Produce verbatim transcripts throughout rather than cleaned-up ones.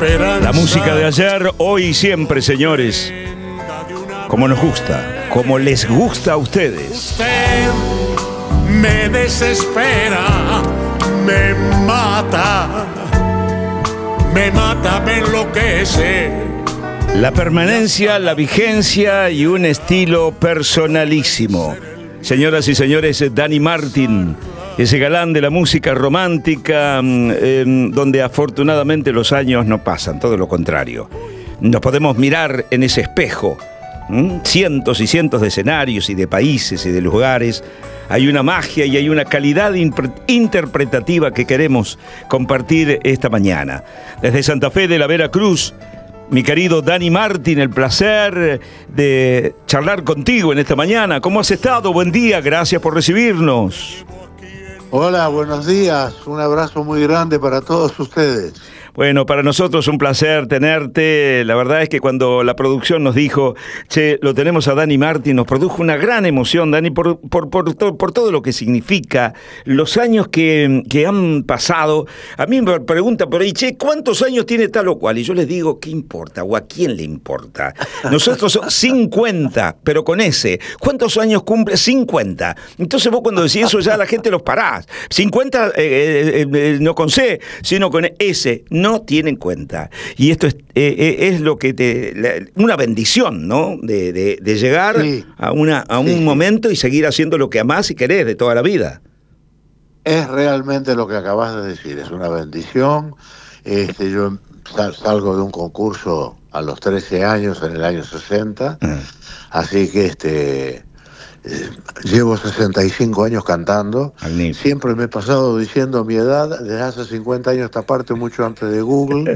La música de ayer, hoy y siempre, señores. Como nos gusta, como les gusta a ustedes. Usted me desespera, me mata, me mata, me enloquece. La permanencia, la vigencia y un estilo personalísimo. Señoras y señores, Dani Martin, ese galán de la música romántica, eh, donde afortunadamente los años no pasan, todo lo contrario. Nos podemos mirar en ese espejo. ¿Mm? Cientos y cientos de escenarios y de países y de lugares. Hay una magia y hay una calidad interpretativa que queremos compartir esta mañana. Desde Santa Fe de la Veracruz, mi querido Dani Martin, el placer de charlar contigo en esta mañana. ¿Cómo has estado? Buen día, gracias por recibirnos. Hola, buenos días. Un abrazo muy grande para todos ustedes. Bueno, para nosotros un placer tenerte. La verdad es que cuando la producción nos dijo, che, lo tenemos a Dani Martin, nos produjo una gran emoción, Dani, por, por, por, to, por todo lo que significa, los años que, que han pasado. A mí me preguntan por ahí, che, ¿cuántos años tiene tal o cual? Y yo les digo, ¿qué importa? ¿O a quién le importa? Nosotros somos cincuenta, pero con ese. ¿Cuántos años cumple? cincuenta. Entonces vos cuando decís eso ya la gente los parás. cincuenta eh, eh, eh, no con C, sino con S. No tienen cuenta. Y esto es, eh, es lo que te... La, una bendición, ¿no? De, de, de llegar sí. a, una, a un sí. momento y seguir haciendo lo que amás y querés de toda la vida. Es realmente lo que acabas de decir, es una bendición. Este, yo sal, salgo de un concurso a los trece años, en el año sesenta, ah. así que este... Eh, llevo sesenta y cinco años cantando. Magnífico. Siempre me he pasado diciendo mi edad desde hace cincuenta años esta parte, mucho antes de Google.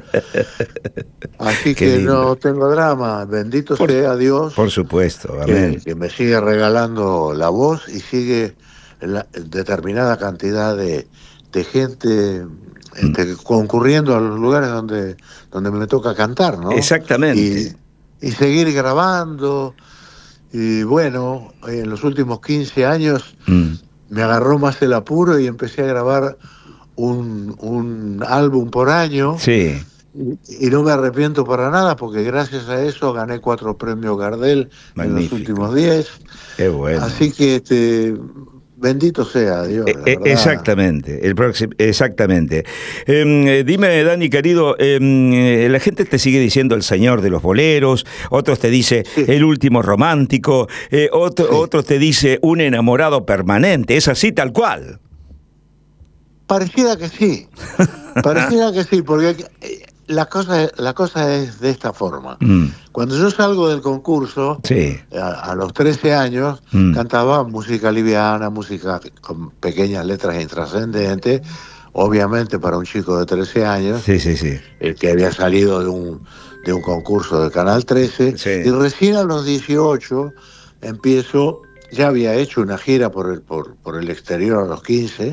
Así Qué que lindo. No tengo drama. Bendito por, sea Dios. Por supuesto, amén. Que, que me sigue regalando la voz y sigue la determinada cantidad de, de gente este, mm. concurriendo a los lugares donde, donde me toca cantar, ¿no? Exactamente. Y, y seguir grabando. Y bueno, en los últimos quince años mm. me agarró más el apuro y empecé a grabar un, un álbum por año. Sí. Y, y no me arrepiento para nada porque gracias a eso gané cuatro premios Gardel. Magnífico. En los últimos diez. Qué bueno. Así que este... Bendito sea Dios. Eh, exactamente, el próximo, exactamente. Eh, dime, Dani, querido, eh, la gente te sigue diciendo el señor de los boleros, otros te dice sí. el último romántico, eh, otro, sí. otros te dice un enamorado permanente. ¿Es así tal cual? Pareciera que sí, pareciera que sí, porque la cosa, la cosa es de esta forma. Mm. Cuando yo salgo del concurso, sí. a, a los trece años, mm. cantaba música liviana, música con pequeñas letras intrascendentes, obviamente para un chico de trece años, sí, sí, sí. el que había salido de un, de un concurso de Canal trece, sí. y recién a los dieciocho empiezo, ya había hecho una gira por el, por, por el exterior a los quince,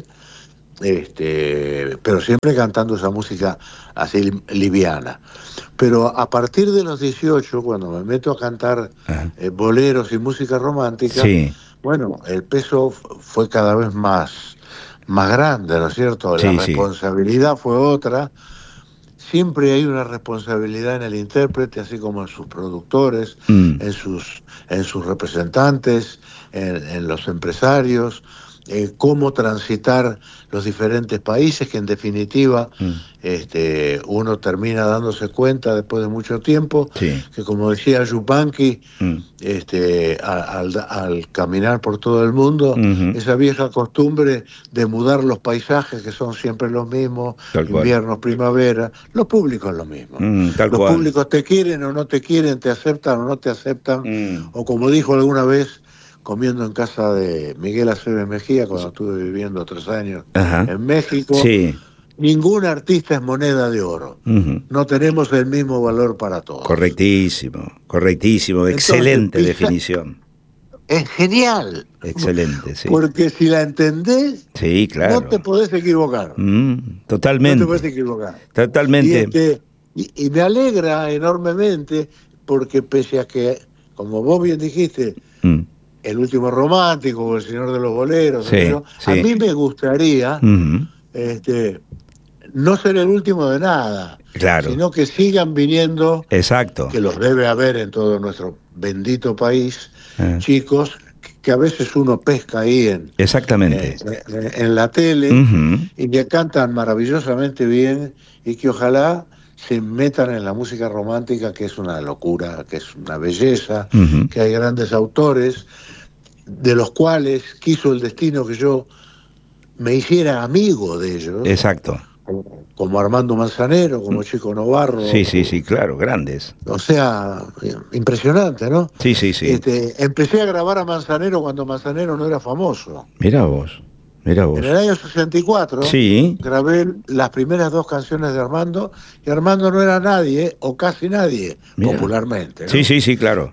Este, pero siempre cantando esa música así liviana. Pero a partir de los dieciocho, cuando me meto a cantar eh, boleros y música romántica, sí. bueno, el peso fue cada vez más, más grande, ¿no es cierto? La sí, responsabilidad sí. fue otra. Siempre hay una responsabilidad en el intérprete, así como en sus productores, mm. en sus, en sus representantes, en, en los empresarios. Eh, cómo transitar los diferentes países, que en definitiva mm. este, uno termina dándose cuenta después de mucho tiempo sí. que, como decía Yupanqui, mm. este, al, al caminar por todo el mundo, mm-hmm. esa vieja costumbre de mudar los paisajes, que son siempre los mismos, tal invierno, cual. Primavera, los públicos es lo mismo. Mm, tal los cual. Públicos te quieren o no te quieren, te aceptan o no te aceptan, mm. o como dijo alguna vez, comiendo en casa de Miguel Aceves Mejía, cuando estuve viviendo tres años Ajá. en México, sí. ningún artista es moneda de oro. Uh-huh. No tenemos el mismo valor para todos. Correctísimo, correctísimo, Entonces, excelente definición. Es genial. Excelente, sí. Porque si la entendés, sí, claro. no te podés equivocar. Mm, totalmente. No te podés equivocar. Totalmente. Y, este, y, y me alegra enormemente porque pese a que, como vos bien dijiste, mm. El último romántico o El señor de los boleros, sí, sí. a mí me gustaría uh-huh. este, no ser el último de nada, claro, sino que sigan viniendo, exacto, que los debe haber en todo nuestro bendito país, eh. chicos que a veces uno pesca ahí en, exactamente. en, en la tele, uh-huh. y que cantan maravillosamente bien y que ojalá se metan en la música romántica, que es una locura, que es una belleza, uh-huh. que hay grandes autores, de los cuales quiso el destino que yo me hiciera amigo de ellos. Exacto. Como, como Armando Manzanero, como Chico Novarro. Sí, sí, sí, claro, grandes. O sea, impresionante, ¿no? Sí, sí, sí. Este, empecé a grabar a Manzanero cuando Manzanero no era famoso. Mirá vos, mirá vos. En el año sesenta y cuatro, sí. grabé las primeras dos canciones de Armando, y Armando no era nadie, o casi nadie, Mirá. popularmente, ¿no? Sí, sí, sí, claro.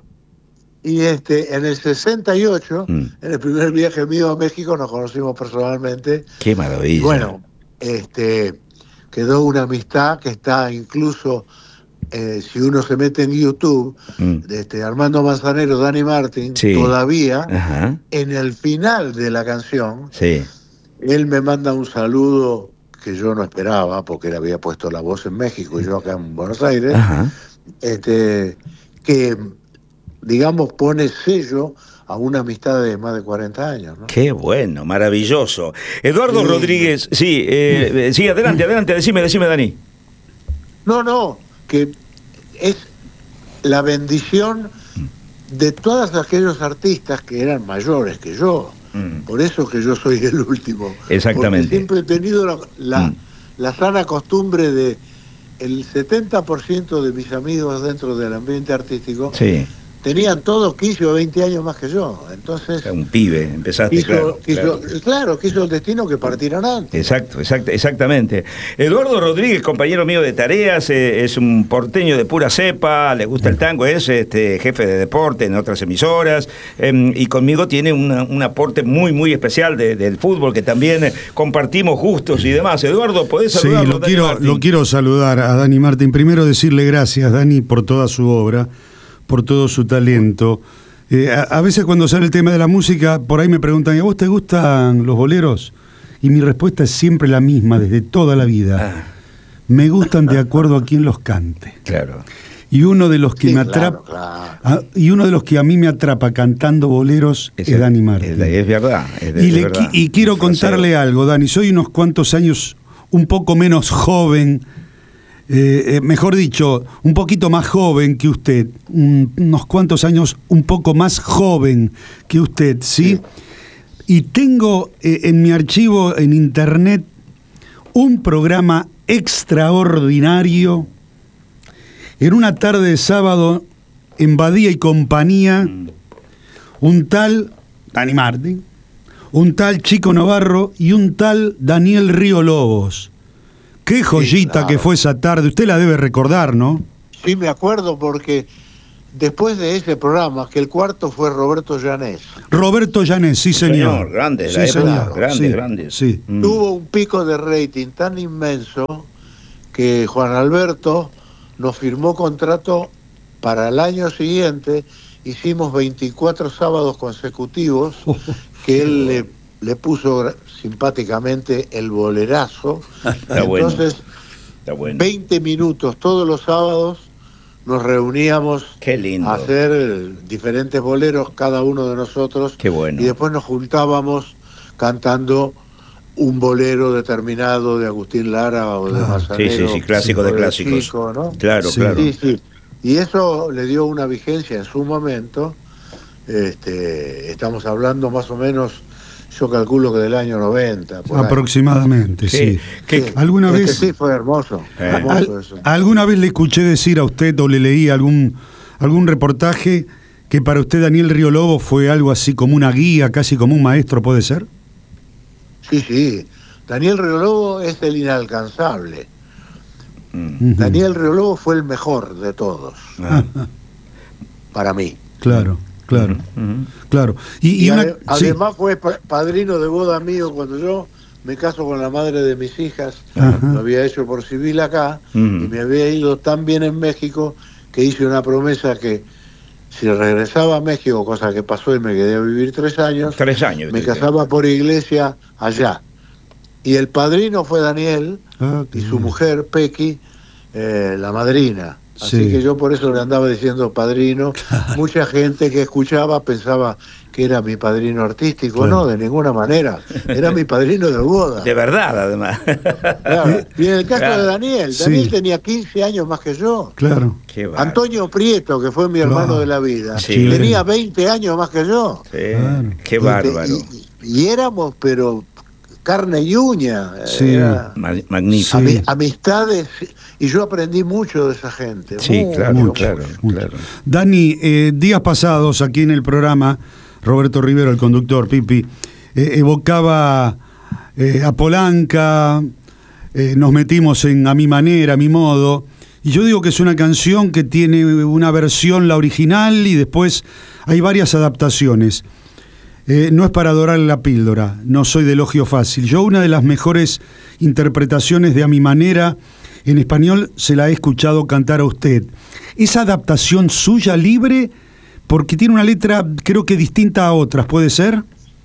Y este, en el sesenta y ocho, mm. en el primer viaje mío a México, nos conocimos personalmente. ¡Qué maravilla! Y bueno, este, quedó una amistad que está incluso, eh, si uno se mete en YouTube, mm. este, Armando Manzanero, Dani Martin, sí. todavía, Ajá. en el final de la canción, sí. él me manda un saludo que yo no esperaba, porque él había puesto la voz en México y yo acá en Buenos Aires, Ajá. este, que... digamos, pone sello a una amistad de más de cuarenta años, ¿no? Qué bueno, maravilloso. Eduardo sí. Rodríguez, sí, eh, sí, adelante, adelante, decime, decime, Dani. No, no, que es la bendición de todos aquellos artistas que eran mayores que yo. Mm. Por eso que yo soy el último. Exactamente. Porque siempre he tenido la, la, mm. la sana costumbre de el setenta por ciento de mis amigos dentro del ambiente artístico. Sí. Tenían todos quince o veinte años más que yo, entonces... Un pibe, empezaste, quiso, claro, quiso, claro. Claro, quiso el destino que partieran antes. Exacto, exact, exactamente. Eduardo Rodríguez, compañero mío de tareas, eh, es un porteño de pura cepa, le gusta el tango, es este, jefe de deporte en otras emisoras, eh, y conmigo tiene una, un aporte muy, muy especial de, del fútbol, que también eh, compartimos gustos y demás. Eduardo, ¿podés saludarlo? Sí, lo quiero, lo quiero saludar a Dani Martin. Primero decirle gracias, Dani, por toda su obra, por todo su talento. Eh, a, a veces cuando sale el tema de la música, por ahí me preguntan, ¿a vos te gustan los boleros? Y mi respuesta es siempre la misma, desde toda la vida. Ah. Me gustan de acuerdo a quien los cante. Claro. Y uno de los que sí, me atrapa, claro, claro. y uno de los que a mí me atrapa cantando boleros es, es Dani Martin. Es, es verdad. Es de, y, es le, verdad. y quiero contarle algo, Dani. Soy unos cuantos años un poco menos joven, Eh, eh, mejor dicho, un poquito más joven que usted, un, unos cuantos años un poco más joven que usted, ¿sí? sí. Y tengo eh, en mi archivo en internet un programa extraordinario en una tarde de sábado en Badía y Compañía, un tal Dani Martin, un tal Chico Novarro y un tal Daniel Río Lobos. Qué joyita sí, claro. que fue esa tarde, usted la debe recordar, ¿no? Sí, me acuerdo porque después de ese programa, que el cuarto fue Roberto Llanés. Roberto Llanés, sí señor. señor grande, sí, la señor. Época, grande, sí, grande. Sí. Mm. Tuvo un pico de rating tan inmenso que Juan Alberto nos firmó contrato para el año siguiente. Hicimos veinticuatro sábados consecutivos oh. que él le, le puso simpáticamente el bolerazo. Está Entonces, bueno. Está bueno. veinte minutos todos los sábados nos reuníamos Qué lindo. a hacer diferentes boleros cada uno de nosotros. Qué bueno. Y después nos juntábamos cantando un bolero determinado de Agustín Lara o de ah, Manzanero. Sí, sí, sí, clásico de clásicos. Chico, ¿no? Claro, sí. claro. Sí, sí. Y eso le dio una vigencia en su momento. Este, estamos hablando más o menos, yo calculo que del año noventa. Por aproximadamente, ahí. sí. sí. sí. ¿Alguna este vez? Sí, fue hermoso. Eh. hermoso Al, eso. ¿Alguna vez le escuché decir a usted o le leí algún, algún reportaje que para usted Daniel Río Lobo fue algo así como una guía, casi como un maestro, puede ser? Sí, sí. Daniel Río Lobo es el inalcanzable. Mm. Daniel Río Lobo fue el mejor de todos. Ah. Para mí. Claro. Claro, uh-huh. claro. Y, y, y una, ade- además sí. fue padrino de boda mío cuando yo me caso con la madre de mis hijas. Uh-huh. Lo había hecho por civil acá uh-huh. y me había ido tan bien en México que hice una promesa que si regresaba a México, cosa que pasó y me quedé a vivir tres años, tres años me casaba por iglesia allá. y el padrino fue Daniel, Ah, y su bien. mujer, Pequi, eh, la madrina. Así Sí. que yo por eso le andaba diciendo padrino. Mucha gente que escuchaba pensaba que era mi padrino artístico. Claro. No, de ninguna manera. Era mi padrino de boda. De verdad, además. Claro. Y en el caso Claro. de Daniel, Sí. Daniel tenía quince años más que yo. Claro. Qué bárbaro. Antonio Prieto, que fue mi hermano Claro. de la vida, Sí. tenía veinte años más que yo. Sí, Claro. qué Y- bárbaro. Y, y éramos, pero carne y uña. Sí. Era Ma- Magnífico. Sí. ami- amistades. Y yo aprendí mucho de esa gente. Sí, mucho, claro, mucho. claro, Mucho. claro. Dani, eh, días pasados aquí en el programa, Roberto Rivero, el conductor, Pipi, eh, evocaba eh, a Polanca, eh, nos metimos en A mi manera, a mi modo, y yo digo que es una canción que tiene una versión, la original, y después hay varias adaptaciones. Eh, no es para adorar la píldora, no soy de elogio fácil. Yo una de las mejores interpretaciones de A mi manera en español se la he escuchado cantar a usted. ¿Esa adaptación suya libre? Porque tiene una letra creo que distinta a otras, ¿puede ser?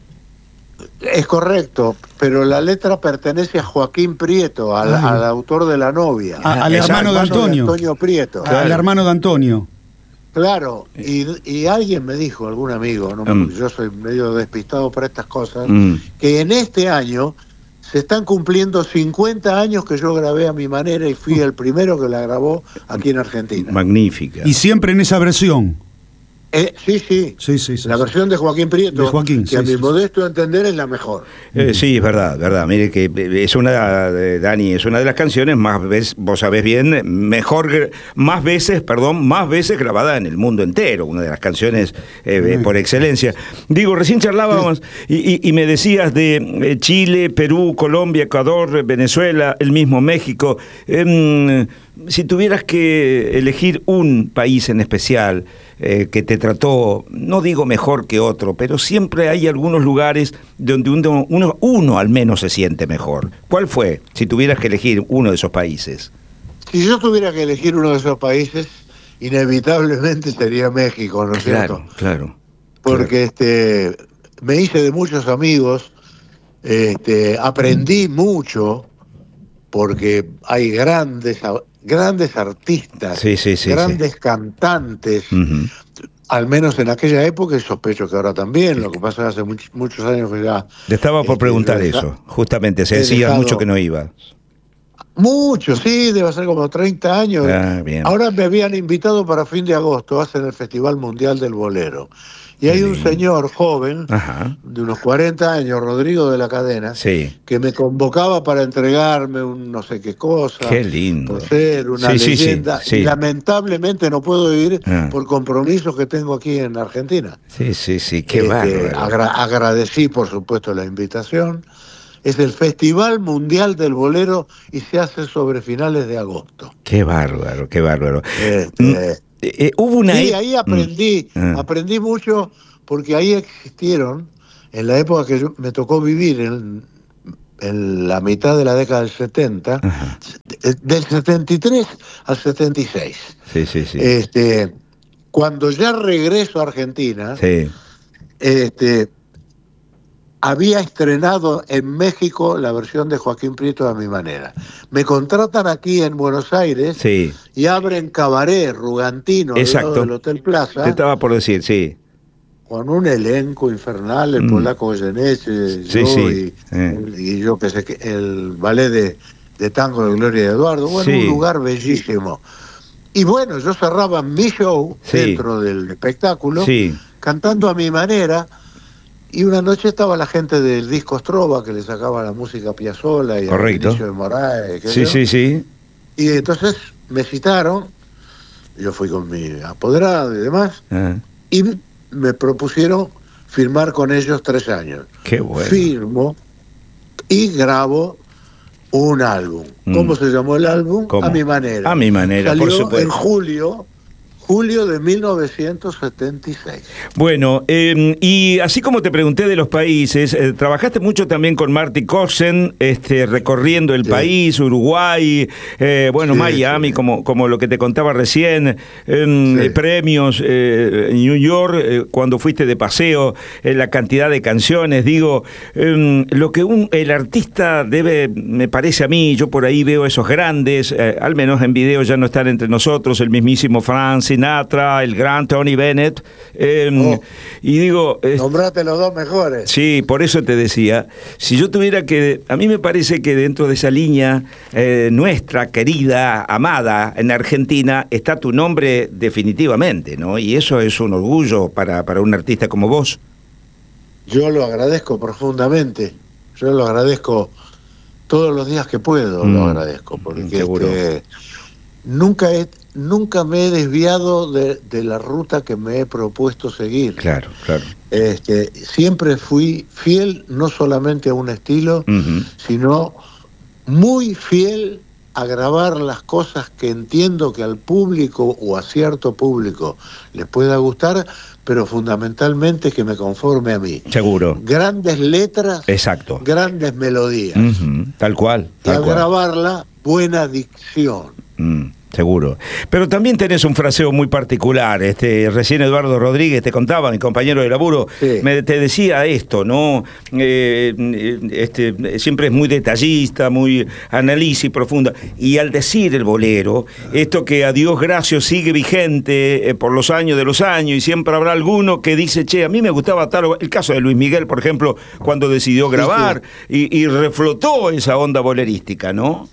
Es correcto, pero la letra pertenece a Joaquín Prieto, al, Ay. al autor de La novia. A- al Exacto. hermano de Antonio. Antonio Prieto. Ah, el hermano de Antonio. Claro, y, y alguien me dijo, algún amigo, ¿no? Mm. Porque yo soy medio despistado para estas cosas, Mm. que en este año se están cumpliendo cincuenta años que yo grabé A mi manera y fui el primero que la grabó aquí en Argentina. Magnífica. Y siempre en esa versión. Eh, sí, sí, Sí, sí, sí. la sí. versión de Joaquín Prieto, De Joaquín, que sí, a mi sí, sí. modesto entender es la mejor. Eh, sí, es verdad, verdad. Mire que eh, es una, eh, Dani, es una de las canciones más veces, vos sabés bien, mejor, gr- más veces, perdón, más veces grabada en el mundo entero. Una de las canciones eh, eh, Sí. por excelencia. Digo, recién charlábamos y, y- y me decías de eh, Chile, Perú, Colombia, Ecuador, Venezuela, el mismo México. Em, si tuvieras que elegir un país en especial eh, que te trató, no digo mejor que otro, pero siempre hay algunos lugares donde uno, uno, uno al menos se siente mejor. ¿Cuál fue, si tuvieras que elegir uno de esos países? Si yo tuviera que elegir uno de esos países, inevitablemente sería México, ¿no es cierto? Claro, claro. Porque este, me hice de muchos amigos, este, aprendí mucho, porque hay grandes, a- grandes artistas, Sí, sí, sí, grandes cantantes, Ujú. al menos en aquella época, y sospecho que ahora también, lo que pasa es que hace much- muchos años que ya... Te estaba por este, preguntar yo deja- eso. Justamente, se he decía dejado- mucho que no iba. Mucho, sí, debe ser como treinta años. Ah, bien. Ahora me habían invitado para fin de agosto, hacen el Festival Mundial del Bolero. Y Qué hay un lindo. señor joven, Ajá. de unos cuarenta años, Rodrigo de la Cadena, Sí. que me convocaba para entregarme un no sé qué cosa. Qué lindo. Por ser una Sí, sí, sí, leyenda. sí. Y lamentablemente no puedo ir Ah. por compromisos que tengo aquí en Argentina. Sí, sí, sí, qué Este, bárbaro. agra- agradecí, por supuesto, la invitación. Es el Festival Mundial del Bolero y se hace sobre finales de agosto. Qué bárbaro, qué bárbaro. Este, Mm, eh, eh, hubo una... sí, e- ahí aprendí, Mm, ah. aprendí mucho porque ahí existieron, en la época que yo- me tocó vivir, en, en la mitad de la década del setenta, Ajá. de- del setenta y tres al setenta y seis. Sí, sí, sí. Este, cuando ya regreso a Argentina, Sí. este, había estrenado en México la versión de Joaquín Prieto de A mi manera. Me contratan aquí en Buenos Aires Sí. y abren cabaret Rugantino al lado Exacto. del Hotel Plaza, Te estaba por decir, sí. con un elenco infernal, el Mm. polaco Goyeneche, Sí, yo sí. y, Eh. y yo que sé que el ballet de, de tango de Gloria de Eduardo, bueno, Sí. un lugar bellísimo. Y bueno, yo cerraba mi show Sí. dentro del espectáculo, Sí. cantando a mi manera, y una noche estaba la gente del disco Strova que le sacaba la música a Piazzolla y a Correcto. Vinicio de Moraes, qué sé Sí, yo. sí, sí. Y entonces me citaron, yo fui con mi apoderado y demás, Ah, y me propusieron firmar con ellos tres años. qué bueno. Firmo y grabo un álbum. Mm. ¿Cómo se llamó el álbum? ¿Cómo? A mi manera. A mi manera, Salió por supuesto. en julio, julio de mil novecientos setenta y seis. Bueno, eh, y así como te pregunté de los países, eh, trabajaste mucho también con Marty Kotzen, este, recorriendo el sí. país, Uruguay, eh, bueno, sí, Miami, sí. Como, como lo que te contaba recién, eh, sí. premios, eh, New York, eh, cuando fuiste de paseo, eh, la cantidad de canciones, digo, eh, lo que un, el artista debe, me parece a mí, yo por ahí veo esos grandes, eh, al menos en video ya no están entre nosotros, el mismísimo Frank Sinatra, el gran Tony Bennett, eh, oh, y digo... Eh, nombrate los dos mejores. Sí, por eso te decía, si yo tuviera que... A mí me parece que dentro de esa línea eh, nuestra, querida, amada, en Argentina, está tu nombre definitivamente, ¿no? Y eso es un orgullo para, para un artista como vos. Yo lo agradezco profundamente, yo lo agradezco todos los días que puedo, mm, lo agradezco, porque este, nunca he... Nunca me he desviado de, de la ruta que me he propuesto seguir. Claro, claro. Este, siempre fui fiel no solamente a un estilo, uh-huh. sino muy fiel a grabar las cosas que entiendo que al público o a cierto público les pueda gustar, pero fundamentalmente que me conforme a mí. Seguro. Grandes letras, exacto, grandes melodías. Uh-huh. Tal cual. Tal y al cual. grabarla, buena dicción. Mm. Seguro. Pero también tenés un fraseo muy particular. Este, recién Eduardo Rodríguez te contaba, mi compañero de laburo, sí. me, te decía esto, ¿no? Eh, este, siempre es muy detallista, muy análisis profunda. Y al decir el bolero, esto que a Dios gracias sigue vigente eh, por los años de los años, y siempre habrá alguno que dice, che, a mí me gustaba tal... El caso de Luis Miguel, por ejemplo, cuando decidió grabar, sí, sí. Y, y reflotó esa onda bolerística, ¿no?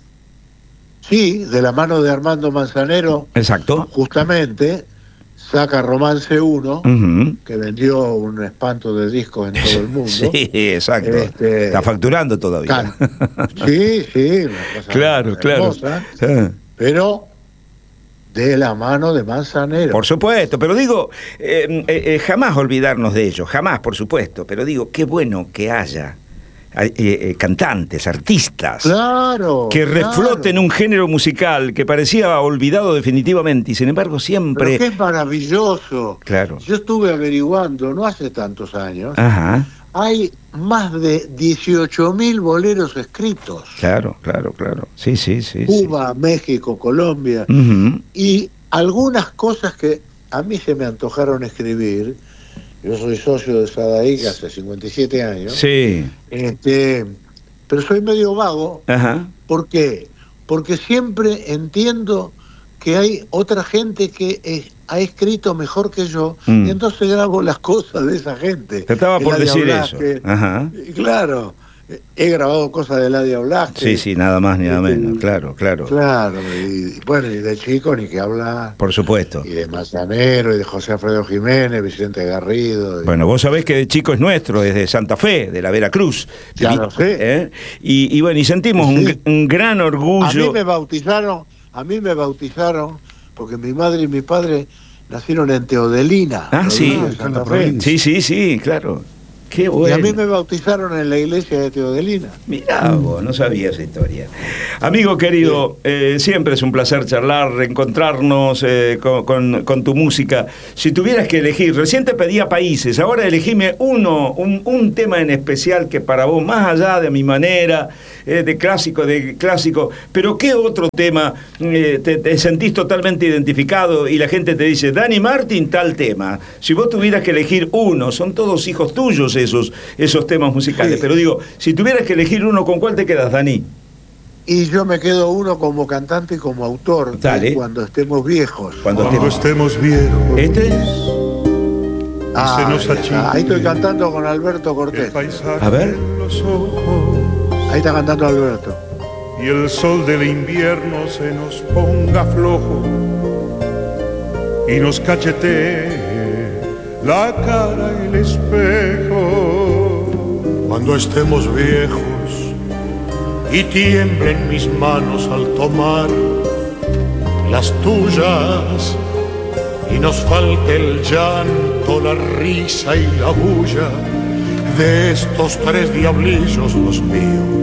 Sí, de la mano de Armando Manzanero. Exacto. Justamente saca Romance uno, uh-huh. que vendió un espanto de discos en todo el mundo. Sí, exacto. Este, está facturando todavía. Can... Sí, sí. Una cosa claro, claro. Ah. Pero de la mano de Manzanero. Por supuesto, pero digo, eh, eh, jamás olvidarnos de ello, jamás, por supuesto. Pero digo, qué bueno que haya... Eh, eh, cantantes, artistas, claro, que refloten claro. un género musical que parecía olvidado definitivamente y sin embargo siempre... Pero que es maravilloso. Claro. Yo estuve averiguando, no hace tantos años, ajá. hay más de dieciocho mil boleros escritos. Claro, claro, claro. Sí, sí, sí. Cuba, sí. México, Colombia. Uh-huh. Y algunas cosas que a mí se me antojaron escribir. Yo soy socio de Sadaik hace cincuenta y siete años. Sí. Este, pero soy medio vago. Ajá. ¿Por qué? Porque siempre entiendo que hay otra gente que es, ha escrito mejor que yo, mm. y entonces grabo las cosas de esa gente. Te estaba por Eladia decir Blasquez, eso. Ajá. Claro. He grabado cosas de Eladia Blasquez. Sí, sí, nada más ni nada menos, claro, claro. Claro, y bueno, y de chico ni que hablar. Por supuesto. Y de Manzanero, y de José Alfredo Jiménez, Vicente Garrido. Y... Bueno, vos sabés que de chico es nuestro, es de Santa Fe, de la Veracruz. Ya lo sé. ¿Eh? Y, y bueno, y sentimos sí. un, un gran orgullo. A mí me bautizaron, a mí me bautizaron, porque mi madre y mi padre nacieron en Teodelina. Ah, sí. De Santa Fe. Sí, sí, sí, claro. Qué bueno. Y a mí me bautizaron en la iglesia de Teodelina. Mirá vos, no sabía esa historia. Amigo querido, eh, siempre es un placer charlar, reencontrarnos eh, con, con, con tu música. Si tuvieras que elegir, recién te pedía países, ahora elegime uno, un, un tema en especial que para vos, más allá de mi manera, eh, de clásico, de clásico, pero ¿qué otro tema eh, te, te sentís totalmente identificado y la gente te dice, Dani Martin, tal tema? Si vos tuvieras que elegir uno, son todos hijos tuyos esos, esos temas musicales, sí. Pero digo, si tuvieras que elegir uno, ¿con cuál te quedas, Dani? Y yo me quedo uno como cantante y como autor. Dale. Cuando estemos viejos. Cuando, cuando estemos viejos. ¿Este? Ah, se nos achita. Ahí estoy cantando con Alberto Cortés. A ver. Ahí está cantando Alberto. Y el sol del invierno se nos ponga flojo y nos cachetee la cara y el espejo. Cuando estemos viejos y tiemblen mis manos al tomar las tuyas y nos falte el llanto, la risa y la bulla de estos tres diablillos los míos.